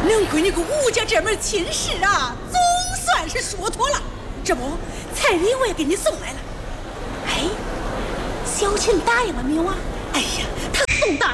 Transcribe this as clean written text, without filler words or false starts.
能归你个吴家这门亲事啊，总算是说妥了。这不，彩礼我也给你送来了。哎，小琴答应了没有啊？哎呀，她送大